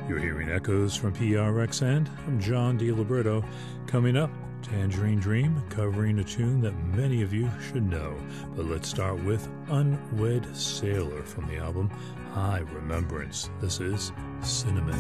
You're hearing echoes from PRXN. I'm John DiLiberto. Coming up, Tangerine Dream, covering a tune that many of you should know. But let's start with Unwed Sailor from the album High Remembrance. This is Cinnamon.